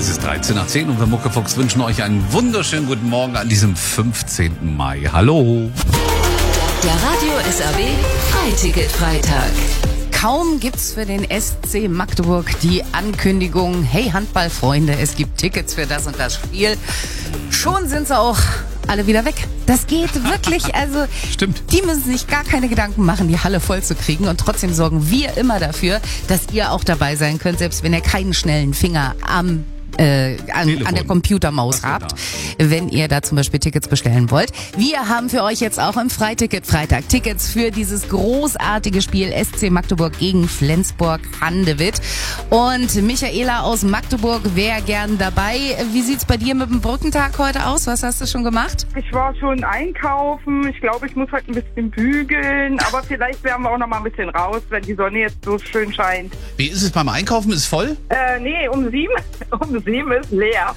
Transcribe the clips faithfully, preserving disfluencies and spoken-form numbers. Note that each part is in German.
Es ist dreizehn nach zehn und wir Muckefuchs wünschen euch einen wunderschönen guten Morgen an diesem fünfzehnten Mai. Hallo! Der Radio S R W Freiticket-Freitag. Kaum gibt's für den S C Magdeburg die Ankündigung, hey Handballfreunde, es gibt Tickets für das und das Spiel. Schon sind sie auch alle wieder weg. Das geht wirklich, also Stimmt. Die müssen sich gar keine Gedanken machen, die Halle voll zu kriegen, und trotzdem sorgen wir immer dafür, dass ihr auch dabei sein könnt, selbst wenn ihr keinen schnellen Finger am Äh, an, an der Computermaus habt, wenn ihr da zum Beispiel Tickets bestellen wollt. Wir haben für euch jetzt auch im Freiticket-Freitag Tickets für dieses großartige Spiel S C Magdeburg gegen Flensburg-Handewitt. Und Michaela aus Magdeburg wäre gern dabei. Wie sieht's bei dir mit dem Brückentag heute aus? Was hast du schon gemacht? Ich war schon einkaufen. Ich glaube, ich muss heute ein bisschen bügeln. Aber vielleicht werden wir auch noch mal ein bisschen raus, wenn die Sonne jetzt so schön scheint. Wie ist es beim Einkaufen? Ist es voll? Äh, nee, um sieben. Um sieben ist leer.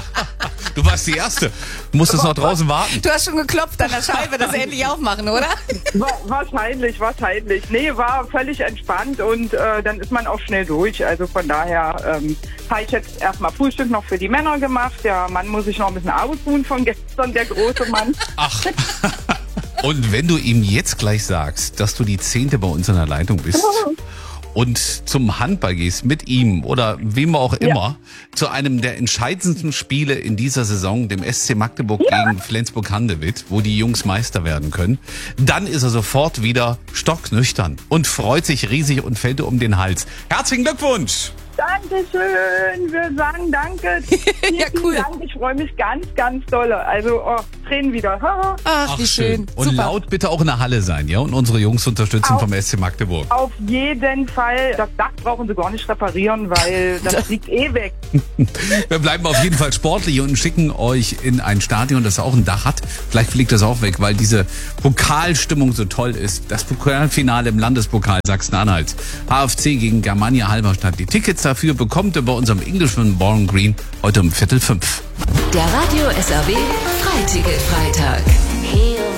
Du warst die Erste. Du musstest noch draußen warten. Du hast schon geklopft an der Scheibe, dass sie endlich aufmachen, oder? Wa- wahrscheinlich, wahrscheinlich. Nee, war völlig entspannt und äh, dann ist man auch schnell durch. Also von daher ähm, habe ich jetzt erstmal Frühstück noch für die Männer gemacht. Der Mann muss sich noch ein bisschen ausruhen von gestern, der große Mann. Ach. Und wenn du ihm jetzt gleich sagst, dass du die Zehnte bei uns in der Leitung bist und zum Handball gehst mit ihm oder wem auch immer, ja, zu einem der entscheidendsten Spiele in dieser Saison, dem S C Magdeburg ja. gegen Flensburg-Handewitt, wo die Jungs Meister werden können, dann ist er sofort wieder stocknüchtern und freut sich riesig und fällt dir um den Hals. Herzlichen Glückwunsch! Dankeschön, wir sagen danke. Vielen, Ja, cool. vielen Dank, ich freue mich ganz, ganz dolle. Also, oh, Tränen wieder. Ach, Ach, wie schön. Und Super. laut bitte auch in der Halle sein, ja? Und unsere Jungs unterstützen Auf- vom S C Magdeburg. Auf jeden Fall. Das Dach brauchen sie gar nicht reparieren, weil das liegt eh weg. Wir bleiben auf jeden Fall sportlich und schicken euch in ein Stadion, das auch ein Dach hat. Vielleicht fliegt das auch weg, weil diese Pokalstimmung so toll ist. Das Pokalfinale im Landespokal Sachsen-Anhalt. H F C gegen Germania Halberstadt. Die Tickets dafür bekommt ihr bei unserem Englishman Born Green heute um Viertel fünf. Der Radio S R W Freiticket-Freitag.